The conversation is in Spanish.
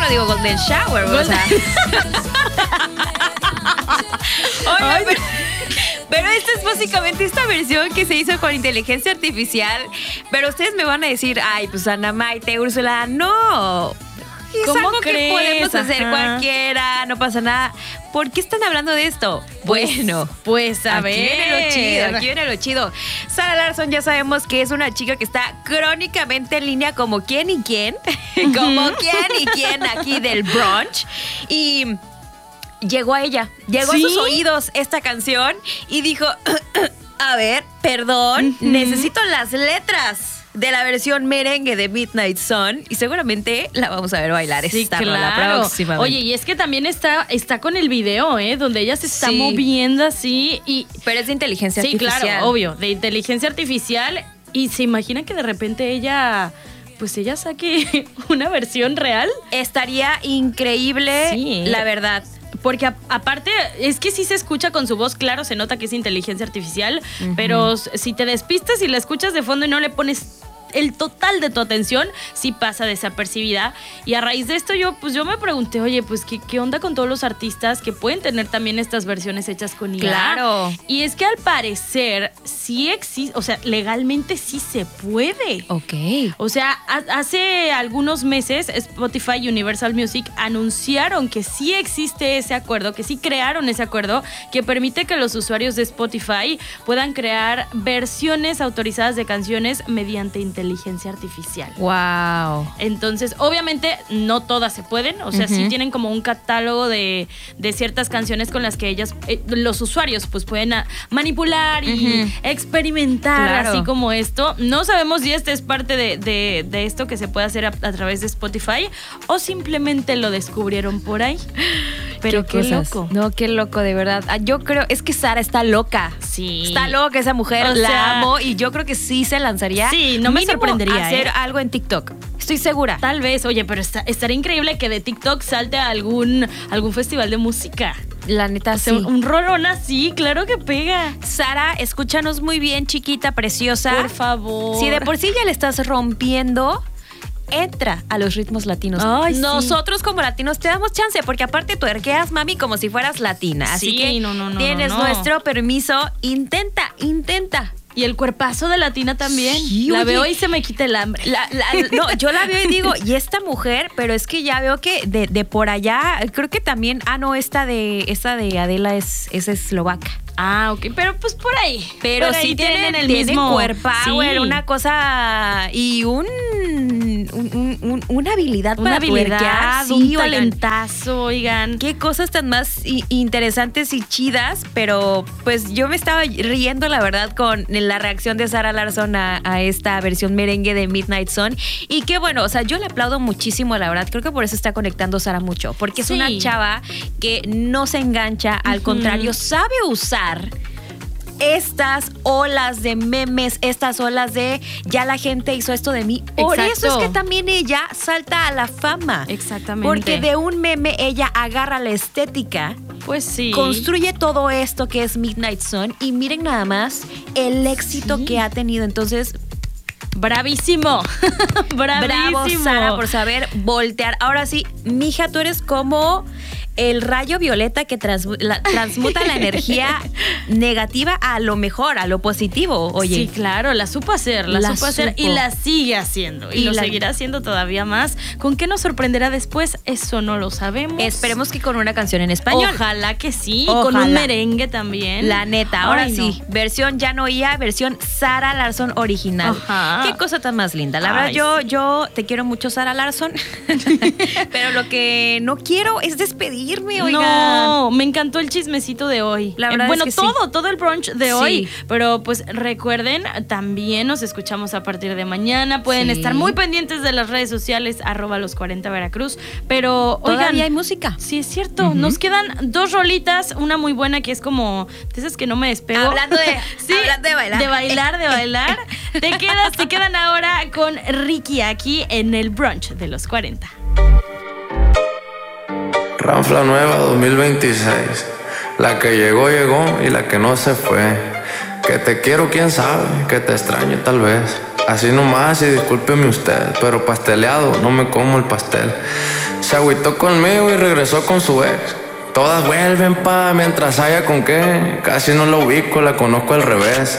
bueno, digo Golden Shower, o sea. Oigan, pero esta es básicamente esta versión que se hizo con inteligencia artificial. Pero ustedes me van a decir, ay, pues Ana Maite, Úrsula, no. Es algo que podemos hacer cualquiera, no pasa nada. ¿Por qué están hablando de esto? Bueno, pues a ver. Aquí viene lo chido. Sara Larsson ya sabemos que es una chica que está crónicamente en línea como quién y quién. Como quién y quién aquí del brunch. Y llegó a sus oídos esta canción y dijo, a ver, perdón, necesito las letras de la versión merengue de Midnight Sun y seguramente la vamos a ver bailar esta rola próximamente. Oye, y es que también está con el video, donde ella se está moviendo así pero es de inteligencia artificial. Sí, claro, obvio, de inteligencia artificial y se imagina que de repente ella saque una versión real. Estaría increíble, la verdad. Porque aparte, es que sí se escucha con su voz, claro, se nota que es inteligencia artificial, pero si te despistas y la escuchas de fondo y no le pones el total de tu atención, sí pasa desapercibida. Y a raíz de esto yo me pregunté, oye, pues ¿qué onda con todos los artistas que pueden tener también estas versiones hechas con IA? Claro. Y es que al parecer sí existe, o sea, legalmente sí se puede. Ok. O sea, hace algunos meses Spotify y Universal Music anunciaron que sí existe ese acuerdo, que sí crearon ese acuerdo que permite que los usuarios de Spotify puedan crear versiones autorizadas de canciones mediante inteligencia artificial. Wow. Entonces, obviamente no todas se pueden, o sea, sí tienen como un catálogo de ciertas canciones con las que los usuarios pues pueden manipular y experimentar, así como esto. No sabemos si este es parte de esto que se puede hacer a través de Spotify o simplemente lo descubrieron por ahí. Pero qué loco. No, qué loco, de verdad. Yo creo, es que Sara está loca. Sí. Está loca esa mujer, la amo y yo creo que sí se lanzaría. Sí, no me sorprendería hacer algo en TikTok. Estoy segura. Tal vez, oye, pero estaría increíble que de TikTok salte a algún festival de música. La neta, sí. Un rolón así, claro que pega. Sara, escúchanos muy bien, chiquita, preciosa. Por favor. Si de por sí ya le estás rompiendo, entra a los ritmos latinos. Ay, nosotros como latinos te damos chance, porque aparte tuerqueas, mami, como si fueras latina. Así que tienes nuestro permiso. Intenta. Y el cuerpazo de latina también. Sí, la veo y se me quita el hambre. No, yo la veo y digo, ¿y esta mujer? Pero es que ya veo que de por allá, creo que también, esta de Adela es eslovaca. Ah, ok, pero pues por ahí. Pero por sí ahí tienen el mismo cuerpower, una cosa y una habilidad para tuerquear, un talentazo, oigan. Qué cosas tan más interesantes y chidas, pero pues yo me estaba riendo, la verdad, con la reacción de Sara Larsson a esta versión merengue de Midnight Sun. Y qué bueno, o sea, yo le aplaudo muchísimo, la verdad. Creo que por eso está conectando Sara mucho, porque es una chava que no se engancha, al contrario, sabe usar estas olas de memes, estas olas de ya la gente hizo esto de mí. Por eso es que también ella salta a la fama. Exactamente. Porque de un meme ella agarra la estética. Pues sí. Construye todo esto que es Midnight Sun y miren nada más el éxito que ha tenido. Entonces, bravísimo. Bravo, Sara, por saber voltear. Ahora sí, mija, tú eres como el rayo violeta que transmuta la energía negativa a lo mejor, a lo positivo. Oye. Sí, claro, la supo hacer y la sigue haciendo. Y lo seguirá haciendo todavía más. ¿Con qué nos sorprenderá después? Eso no lo sabemos. Esperemos que con una canción en español. Ojalá que sí. Ojalá. Con un merengue también. La neta, ahora sí. Versión ya no IA, versión Sara Larsson original. Ajá. Qué cosa tan más linda. La verdad, yo te quiero mucho, Sara Larsson. Pero lo que no quiero es despedirme, oigan. No, me encantó el chismecito de hoy. La verdad bueno, es que todo el brunch de hoy. Pero pues recuerden, también nos escuchamos a partir de mañana. Pueden estar muy pendientes de las redes sociales, @los40 Veracruz. Pero, oigan, todavía hay música. Sí, es cierto. Nos quedan 2 rolitas. Una muy buena que es como de esas que no me despego. Hablando de bailar. De bailar. Te quedan ahora con Ricky aquí en el brunch de los 40. Ranfla nueva 2026. La que llegó y la que no se fue. Que te quiero, quién sabe, que te extraño tal vez. Así nomás y discúlpeme usted, pero pasteleado no me como el pastel. Se agüitó conmigo y regresó con su ex. Todas vuelven pa' mientras haya con qué. Casi no la ubico, la conozco al revés.